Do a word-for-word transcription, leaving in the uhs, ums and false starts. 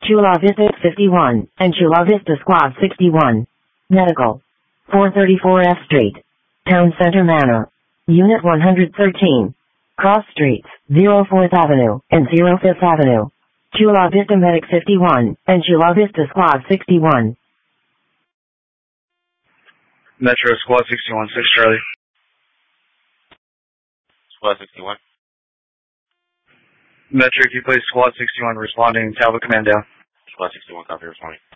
Chula Vista fifty-one, and Chula Vista Squad sixty-one. Medical. four thirty-four F Street. Town Center Manor. Unit one hundred thirteen. Cross Streets, zero fourth Avenue, and zero fifth Avenue. Chula Vista Medic fifty-one, and Chula Vista Squad sixty-one. Metro Squad sixty-one, six Charlie. Squad sixty-one. Metro, you play Squad sixty-one responding, Talbot command down. Squad sixty-one, copy, responding.